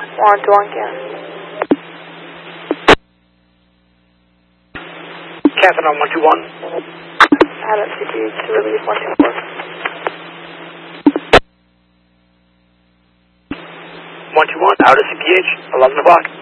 121 can. Catherine on 121. Out of CPH to release 124. 121, out of CPH, 11 o'clock.